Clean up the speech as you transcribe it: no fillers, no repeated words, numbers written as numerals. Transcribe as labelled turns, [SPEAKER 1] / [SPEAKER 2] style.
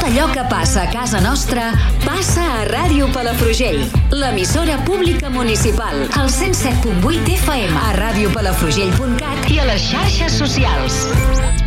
[SPEAKER 1] allò que passa a casa nostra passa a Ràdio Palafrugell, l'emissora pública municipal, al 107.8 FM, a radiopalafrugell.cat i a les xarxes socials.